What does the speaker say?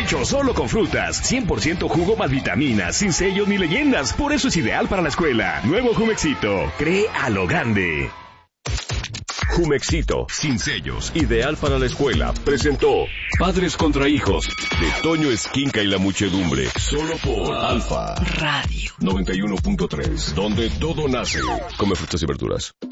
hecho solo con frutas. 100% jugo más vitaminas, sin sellos ni leyendas. Por eso es ideal para la escuela. Nuevo Jumexito. Cree a lo grande. Jumexito, sin sellos, ideal para la escuela, presentó Padres contra Hijos, de Toño Esquinca y la muchedumbre, solo por Alfa Radio 91.3, donde todo nace. Come frutas y verduras.